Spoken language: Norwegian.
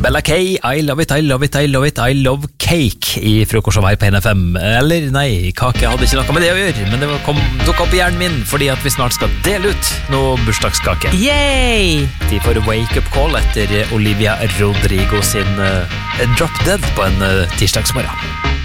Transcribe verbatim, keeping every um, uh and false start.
Bella K, I love it, I love it, I love it, I love cake i frokost og vei på N F M. Eller nei, kake hadde ikke noe med det å gjøre, men det kom, tok opp i hjernen min fordi at vi snart skal dele ut noe bursdagskake. Yay! De får wake up call etter Olivia Rodrigo sin uh, Drop Dead på en uh, tirsdagsmorgen.